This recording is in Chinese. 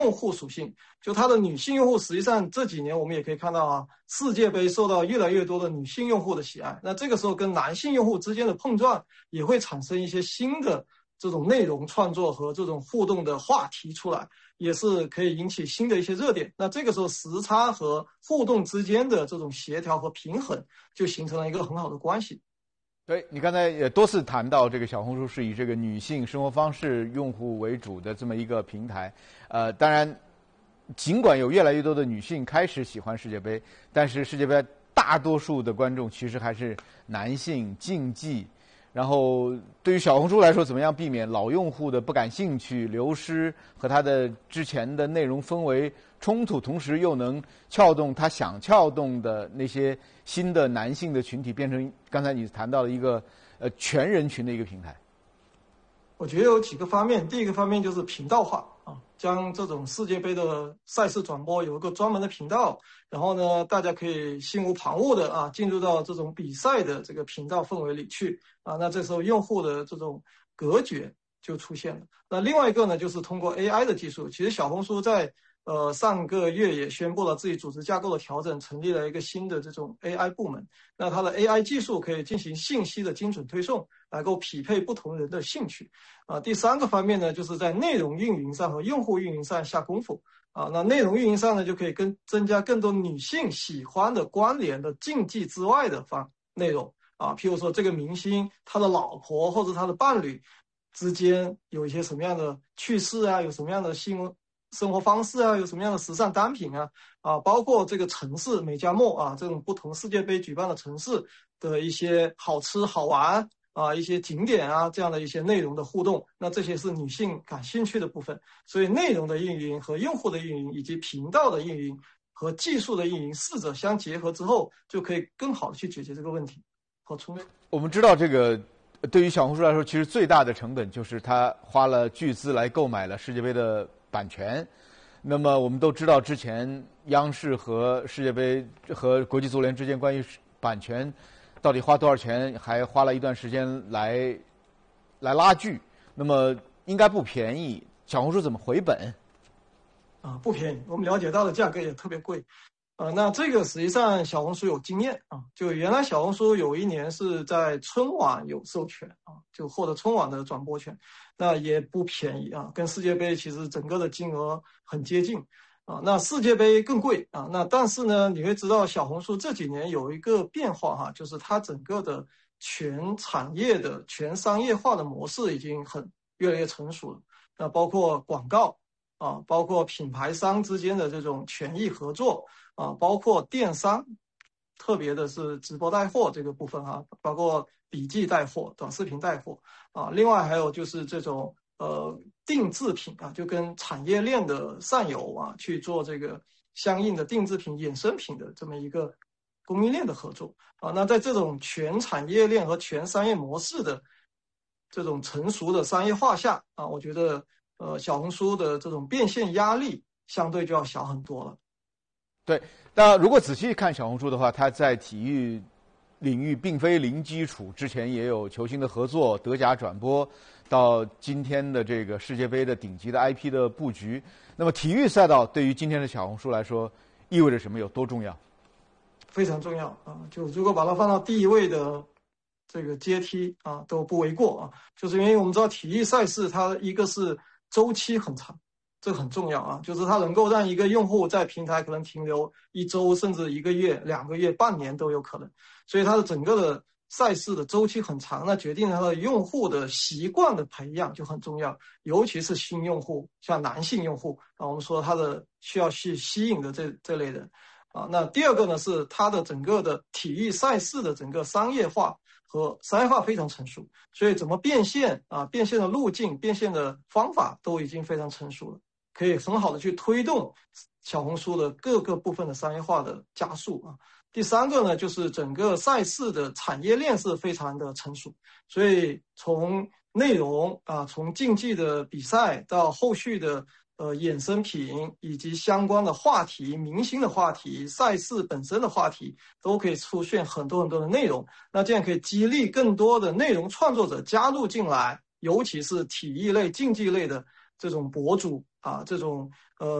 用户属性，就它的女性用户，实际上这几年我们也可以看到啊，世界杯受到越来越多的女性用户的喜爱。那这个时候跟男性用户之间的碰撞，也会产生一些新的这种内容创作和这种互动的话题出来，也是可以引起新的一些热点。那这个时候时差和互动之间的这种协调和平衡，就形成了一个很好的关系。 对，你刚才也多次谈到这个小红书是以这个女性生活方式用户为主的这么一个平台，当然，尽管有越来越多的女性开始喜欢世界杯，但是世界杯大多数的观众其实还是男性竞技。然后对于小红书来说，怎么样避免老用户的不感兴趣、流失和他的之前的内容氛围冲突，同时又能撬动他想撬动的那些新的男性的群体，变成刚才你谈到的一个全人群的一个平台？ 我觉得有几个方面，第一个方面就是频道化啊，将这种世界杯的赛事转播有一个专门的频道，然后呢，大家可以心无旁骛的进入到这种比赛的这个频道氛围里去啊，那这时候用户的这种隔绝就出现了。那另外一个呢，就是通过 AI 的技术，其实小红书在上个月也宣布了自己组织架构的调整，成立了一个新的这种 AI 部门。那它的 AI 技术可以进行信息的精准推送，能够匹配不同人的兴趣。第三个方面呢，就是在内容运营上和用户运营上下功夫。那内容运营上呢，就可以增加更多女性喜欢的关联的竞技之外的内容譬如说这个明星他的老婆或者他的伴侣之间有一些什么样的趣事啊，有什么样的新闻生活方式啊，有什么样的时尚单品包括这个城市美加墨这种不同世界杯举办的城市的一些好吃好玩一些景点这样的一些内容的互动，那这些是女性感兴趣的部分。所以内容的运营和用户的运营以及频道的运营和技术的运营四者相结合之后，就可以更好的去解决这个问题和冲突。 我们知道这个对于小红书来说，其实最大的成本就是它花了巨资来购买了世界杯的版权。那么我们都知道，之前央视和世界杯和国际足联之间关于版权到底花多少钱，还花了一段时间来拉锯。那么应该不便宜，小红书怎么回本？ 不便宜，我们了解到的价格也特别贵。那这个实际上小红书有经验就原来小红书有一年是在春晚有授权就获得春晚的转播权，那也不便宜跟世界杯其实整个的金额很接近那世界杯更贵那但是呢，你会知道小红书这几年有一个变化就是它整个的全产业的全商业化的模式已经越来越成熟了。那包括广告包括品牌商之间的这种权益合作包括电商，特别的是直播带货这个部分包括笔记带货、短视频带货另外还有就是这种定制品就跟产业链的上游去做这个相应的定制品、衍生品的这么一个供应链的合作那在这种全产业链和全商业模式的这种成熟的商业化下我觉得小红书的这种变现压力相对就要小很多了。 对，那如果仔细看小红书的话，它在体育领域并非零基础，之前也有球星的合作、德甲转播，到今天的这个世界杯的顶级的 IP 的布局。那么体育赛道对于今天的小红书来说，意味着什么？有多重要？ 非常重要就如果把它放到第一位的这个阶梯都不为过就是因为我们知道体育赛事它一个是周期很长，这个很重要就是它能够让一个用户在平台可能停留1周甚至1个月、2个月、半年都有可能，所以它的整个的赛事的周期很长，那决定它的用户的习惯的培养就很重要，尤其是新用户，像男性用户我们说他的需要去吸引的这类人那第二个呢是它的整个的体育赛事的整个商业化非常成熟，所以怎么变现变现的路径、变现的方法都已经非常成熟了，可以很好的去推动小红书的各个部分的商业化的加速第三个呢，就是整个赛事的产业链是非常的成熟，所以从内容从竞技的比赛到后续的衍生品以及相关的话题、明星的话题、赛事本身的话题，都可以出现很多很多的内容。那这样可以激励更多的内容创作者加入进来，尤其是体育类、竞技类的这种博主啊这种